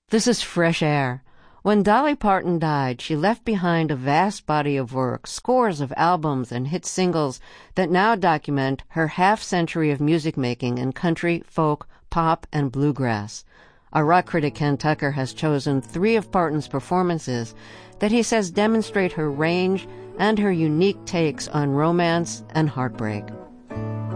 This is fresh air. When Dolly Parton died, she left behind a vast body of work, scores of albums and hit singles that now document her half-century of music making in country, folk, pop, and bluegrass. Our rock critic Ken Tucker has chosen 3 of Parton's performances that he says demonstrate her range and her unique takes on romance and heartbreak.